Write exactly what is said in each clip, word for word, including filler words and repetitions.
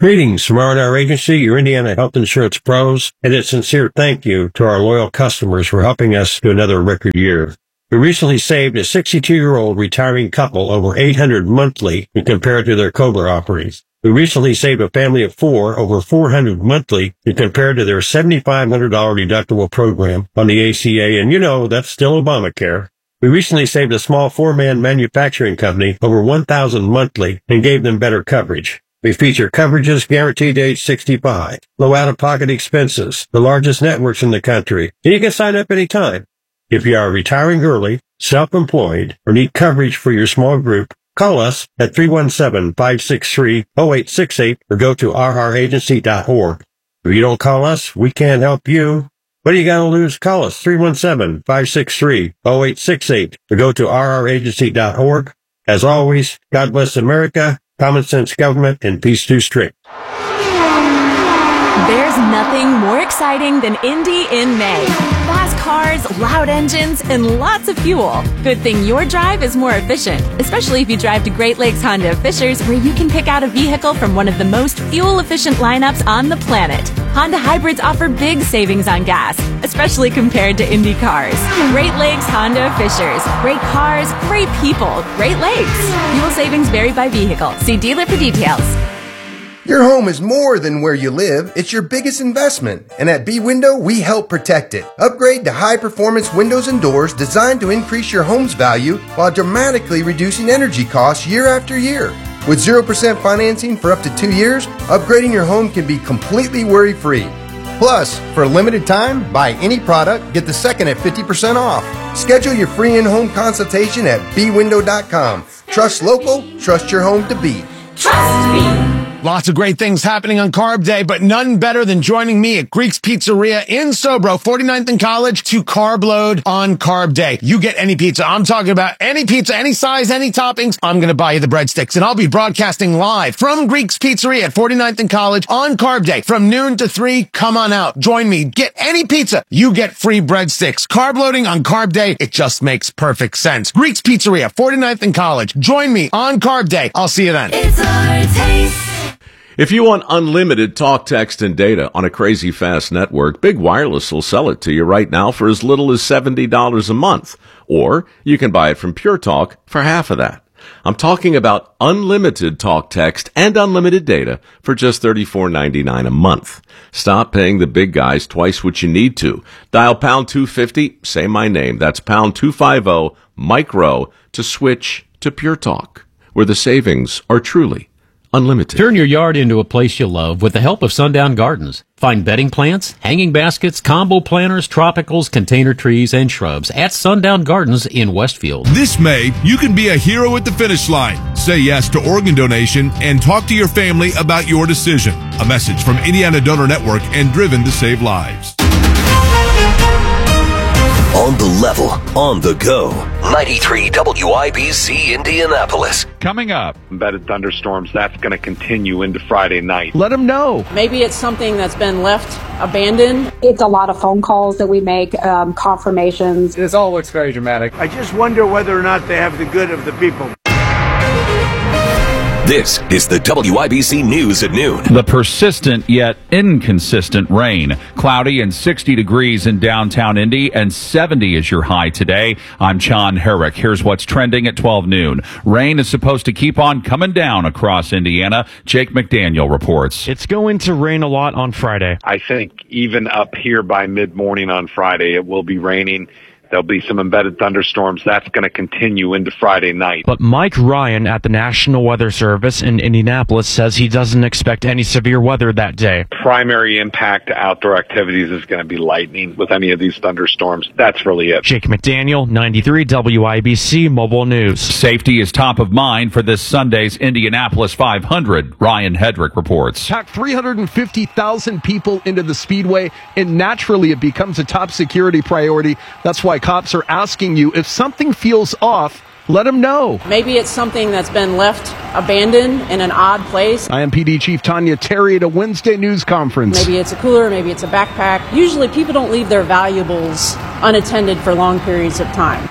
Greetings from R and R Agency, your Indiana health insurance pros, and a sincere thank you to our loyal customers for helping us to another record year. We recently saved a sixty-two-year-old retiring couple over eight hundred dollars monthly when compared to their COBRA offerings. We recently saved a family of four over four hundred dollars monthly when compared to their seven thousand five hundred dollars deductible program on the A C A, and you know, that's still Obamacare. We recently saved a small four-man manufacturing company over one thousand dollars monthly and gave them better coverage. We feature coverages guaranteed to age sixty-five, low out-of-pocket expenses, the largest networks in the country, and you can sign up anytime. If you are retiring early, self-employed, or need coverage for your small group, call us at three one seven, five six three, zero eight six eight or go to r r agency dot org. If you don't call us, we can't help you. What are you going to lose? Call us three one seven, five six three, zero eight six eight or go to r r agency dot org. As always, God bless America, common sense government, and peace through strict. There's nothing more exciting than Indy in May. Fast cars, loud engines, and lots of fuel. Good thing your drive is more efficient, especially if you drive to Great Lakes Honda of Fishers, where you can pick out a vehicle from one of the most fuel-efficient lineups on the planet. Honda hybrids offer big savings on gas, especially compared to Indy cars. Great Lakes Honda of Fishers. Great cars, great people, Great Lakes. Fuel savings vary by vehicle. See dealer for details. Your home is more than where you live. It's your biggest investment. And at B-Window, we help protect it. Upgrade to high-performance windows and doors designed to increase your home's value while dramatically reducing energy costs year after year. With zero percent financing for up to two years, upgrading your home can be completely worry-free. Plus, for a limited time, buy any product, get the second at fifty percent off. Schedule your free in-home consultation at b window dot com. Trust local, trust your home to be. Trust me. Lots of great things happening on Carb Day, but none better than joining me at Greek's Pizzeria in Sobro, forty-ninth and College, to carb load on Carb Day. You get any pizza. I'm talking about any pizza, any size, any toppings. I'm going to buy you the breadsticks, and I'll be broadcasting live from Greek's Pizzeria at forty-ninth and College on Carb Day from noon to three. Come on out. Join me. Get any pizza. You get free breadsticks. Carb loading on Carb Day. It just makes perfect sense. Greek's Pizzeria, forty-ninth and College. Join me on Carb Day. I'll see you then. It's our taste. If you want unlimited talk, text, and data on a crazy fast network, Big Wireless will sell it to you right now for as little as seventy dollars a month. Or you can buy it from Pure Talk for half of that. I'm talking about unlimited talk, text, and unlimited data for just thirty-four ninety-nine a month. Stop paying the big guys twice what you need to. Dial pound two fifty, say my name. That's pound two fifty, micro, to switch to Pure Talk, where the savings are truly unlimited. Turn your yard into a place you love with the help of Sundown Gardens. Find bedding plants, hanging baskets, combo planters, tropicals, container trees, and shrubs at Sundown Gardens in Westfield. This May, you can be a hero at the finish line. Say yes to organ donation and talk to your family about your decision. A message from Indiana Donor Network and Driven to Save Lives. On the level, on the go. ninety-three W I B C Indianapolis. Coming up, embedded thunderstorms, that's going to continue into Friday night. Let them know. Maybe it's something that's been left abandoned. It's a lot of phone calls that we make, um, confirmations. This all looks very dramatic. I just wonder whether or not they have the good of the people. This is the W I B C News at noon. The persistent yet inconsistent rain. Cloudy and sixty degrees in downtown Indy and seventy is your high today. I'm John Herrick. Here's what's trending at twelve noon. Rain is supposed to keep on coming down across Indiana. Jake McDaniel reports. It's going to rain a lot on Friday. I think even up here by mid-morning on Friday, it will be raining. There'll be some embedded thunderstorms. That's going to continue into Friday night. But Mike Ryan at the National Weather Service in Indianapolis says he doesn't expect any severe weather that day. Primary impact to outdoor activities is going to be lightning with any of these thunderstorms. That's really it. Jake McDaniel, ninety-three W I B C Mobile News. Safety is top of mind for this Sunday's Indianapolis five hundred. Ryan Hedrick reports. Pack three hundred fifty thousand people into the Speedway, and naturally it becomes a top security priority. That's why cops are asking you, if something feels off, let them know. Maybe it's something that's been left abandoned in an odd place. I M P D Chief Tanya Terry at a Wednesday news conference. Maybe it's a cooler, maybe it's a backpack. Usually people don't leave their valuables unattended for long periods of time.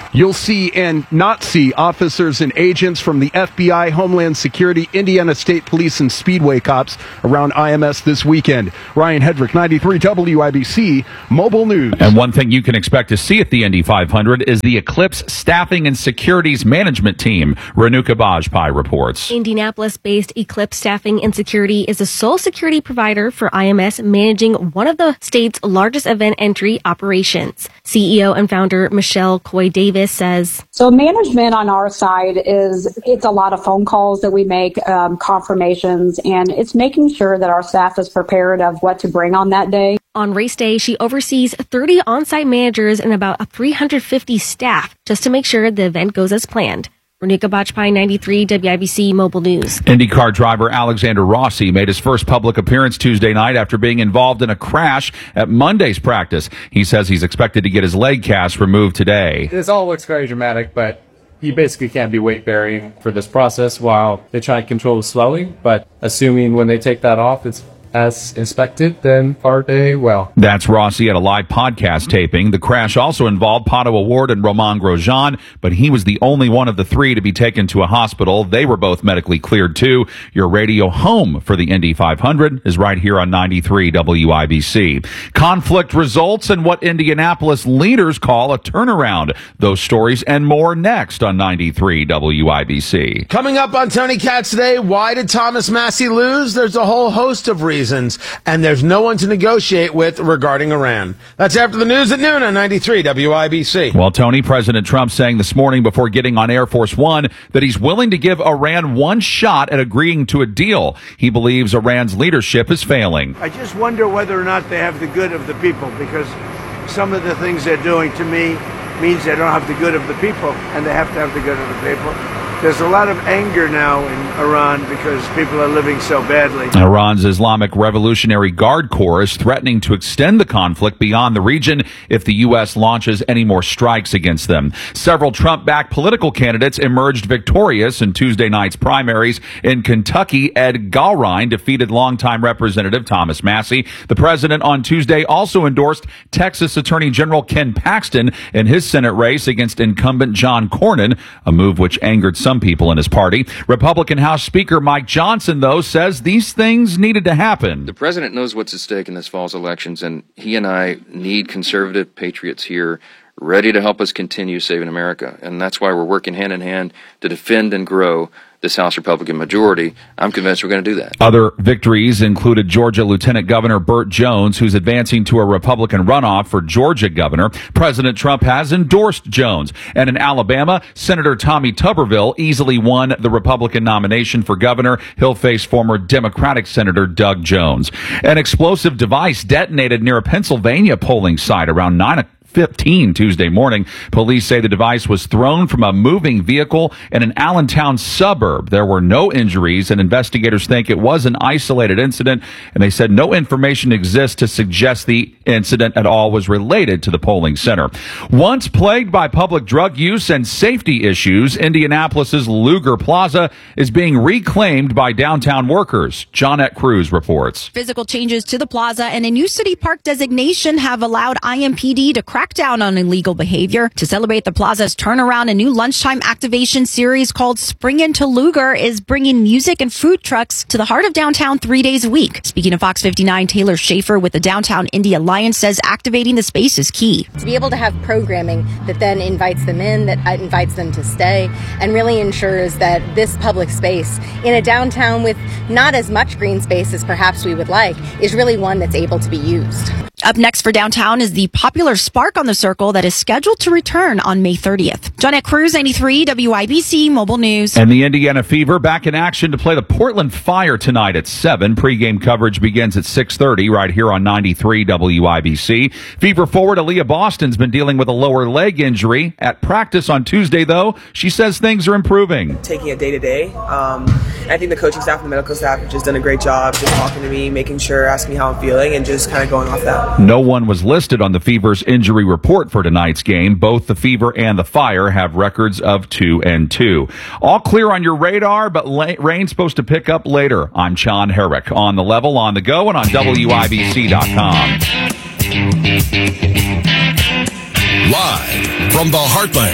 You'll see and not see officers and agents from the F B I, Homeland Security, Indiana State Police, and Speedway cops around I M S this weekend. Ryan Hedrick, ninety-three W I B C, Mobile News. And one thing you can expect to see at the Indy five hundred is the Eclipse Staffing and Securities Management Team. Renuka Bajpai reports. Indianapolis-based Eclipse Staffing and Security is the sole security provider for I M S, managing one of the state's largest event entry operations. C E O and founder Michelle Coy Davis says, So management on our side is, it's a lot of phone calls that we make, um, confirmations, and it's making sure that our staff is prepared of what to bring on that day. On race day, she oversees thirty on-site managers and about three hundred fifty staff just to make sure the event goes as planned. Renuka Bajpai, ninety-three W I B C Mobile News. IndyCar driver Alexander Rossi made his first public appearance Tuesday night after being involved in a crash at Monday's practice. He says he's expected to get his leg cast removed today. This all looks very dramatic, but you basically can't be weight bearing for this process while they try to control the swelling. But assuming when they take that off, it's as inspected, then our day well. That's Rossi at a live podcast taping. The crash also involved Pato O'Ward and Romain Grosjean, but he was the only one of the three to be taken to a hospital. They were both medically cleared too. Your radio home for the Indy five hundred is right here on ninety-three W I B C. Conflict results and what Indianapolis leaders call a turnaround. Those stories and more next on ninety-three W I B C. Coming up on Tony Katz today, why did Thomas Massie lose? There's a whole host of reasons. And there's no one to negotiate with regarding Iran. That's after the news at noon on ninety-three W I B C. Well, Tony, President Trump saying this morning before getting on Air Force One that he's willing to give Iran one shot at agreeing to a deal. He believes Iran's leadership is failing. I just wonder whether or not they have the good of the people, because some of the things they're doing to me means they don't have the good of the people, and they have to have the good of the people. There's a lot of anger now in Iran because people are living so badly. Iran's Islamic Revolutionary Guard Corps is threatening to extend the conflict beyond the region if the U S launches any more strikes against them. Several Trump-backed political candidates emerged victorious in Tuesday night's primaries. In Kentucky, Ed Galrein defeated longtime Representative Thomas Massie. The president on Tuesday also endorsed Texas Attorney General Ken Paxton in his Senate race against incumbent John Cornyn, a move which angered some Some people in his party. Republican House Speaker Mike Johnson, though, says these things needed to happen. The president knows what's at stake in this fall's elections, and he and I need conservative patriots here ready to help us continue saving America. And that's why we're working hand in hand to defend and grow this House Republican majority. I'm convinced we're going to do that. Other victories included Georgia Lieutenant Governor Burt Jones, who's advancing to a Republican runoff for Georgia governor. President Trump has endorsed Jones. And in Alabama, Senator Tommy Tuberville easily won the Republican nomination for governor. He'll face former Democratic Senator Doug Jones. An explosive device detonated near a Pennsylvania polling site around nine fifteen Tuesday morning. Police say the device was thrown from a moving vehicle in an Allentown suburb. There were no injuries, and investigators think it was an isolated incident, and they said no information exists to suggest the incident at all was related to the polling center. Once plagued by public drug use and safety issues, Indianapolis's Luger Plaza is being reclaimed by downtown workers. Johnette Cruz reports. Physical changes to the plaza and a new city park designation have allowed I M P D to crack down on illegal behavior. To celebrate the plaza's turnaround, a new lunchtime activation series called Spring into Luger is bringing music and food trucks to the heart of downtown three days a week. Speaking of Fox fifty-nine, Taylor Schaefer with the Downtown Indy Alliance says activating the space is key. To be able to have programming that then invites them in, that invites them to stay, and really ensures that this public space in a downtown with not as much green space as perhaps we would like is really one that's able to be used. Up next for downtown is the popular Spark on the Circle that is scheduled to return on May thirtieth. Johnette Cruz, ninety-three W I B C Mobile News. And the Indiana Fever back in action to play the Portland Fire tonight at seven. Pre-game coverage begins at six thirty right here on ninety-three W I B C. Fever forward Aaliyah Boston's been dealing with a lower leg injury. At practice on Tuesday, though, she says things are improving. Taking it day to day. Um, I think the coaching staff and the medical staff have just done a great job just talking to me, making sure, asking me how I'm feeling, and just kind of going off that. No one was listed on the Fever's injury report for tonight's game. Both the Fever and the Fire have records of two and two. All clear on your radar, but la- rain's supposed to pick up later. I'm Sean Herrick on the level, on the go, and on W I B C dot com. Live from the heartland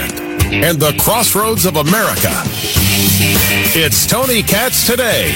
and the crossroads of America. It's Tony Katz Today.